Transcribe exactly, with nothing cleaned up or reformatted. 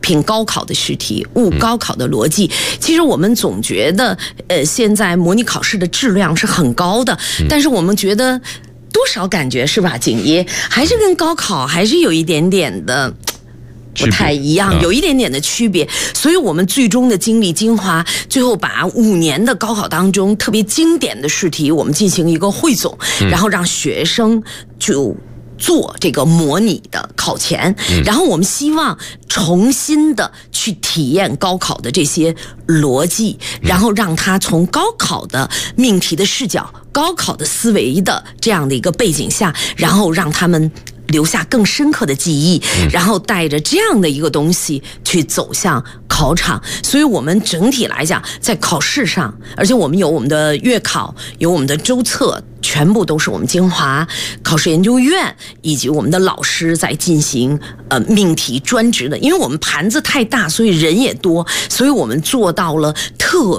评高考的试题，悟高考的逻辑。其实我们总觉得，呃，现在模拟考试的质量是很高的，但是我们觉得多少感觉是吧，景一还是跟高考还是有一点点的不太一样，有一点点的区别，所以我们最终的精力精华，最后把五年的高考当中特别经典的试题，我们进行一个汇总，然后让学生就做这个模拟的考前，然后我们希望重新的去体验高考的这些逻辑，然后让他从高考的命题的视角、高考的思维的这样的一个背景下，然后让他们留下更深刻的记忆，然后带着这样的一个东西去走向考场。所以我们整体来讲，在考试上，而且我们有我们的月考，有我们的周测，全部都是我们清华考试研究院以及我们的老师在进行呃命题专职的。因为我们盘子太大，所以人也多，所以我们做到了特